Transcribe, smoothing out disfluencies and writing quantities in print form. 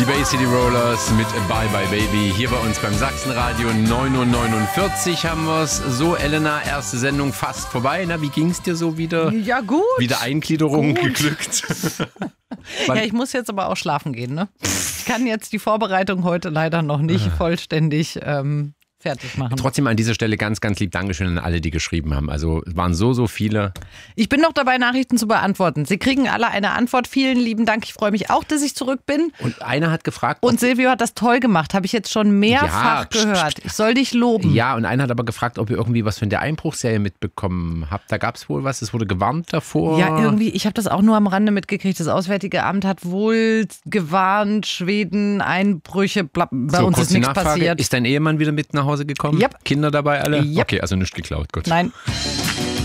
Die Bay City Rollers mit Bye Bye Baby hier bei uns beim Sachsenradio. 9:49 haben wir es. So, Elena, erste Sendung fast vorbei. Na, wie ging es dir so wieder? Ja, gut. Wieder Eingliederung geglückt. Ja, ich muss jetzt aber auch schlafen gehen, ne? Ich kann jetzt die Vorbereitung heute leider noch nicht vollständig fertig machen. Trotzdem an dieser Stelle ganz, ganz lieb Dankeschön an alle, die geschrieben haben. Also es waren so viele. Ich bin noch dabei, Nachrichten zu beantworten. Sie kriegen alle eine Antwort. Vielen lieben Dank. Ich freue mich auch, dass ich zurück bin. Und einer hat gefragt. Und Silvio hat das toll gemacht. Habe ich jetzt schon mehrfach gehört. Ich soll dich loben. Ja, und einer hat aber gefragt, ob ihr irgendwie was von der Einbruchserie mitbekommen habt. Da gab es wohl was. Es wurde gewarnt davor. Ja, irgendwie. Ich habe das auch nur am Rande mitgekriegt. Das Auswärtige Amt hat wohl gewarnt, Schweden, Einbrüche. Bei uns ist nichts passiert. Ist dein Ehemann wieder mit nach Hause gekommen? Yep. Kinder dabei alle? Yep. Okay, also nichts geklaut. Gut. Nein.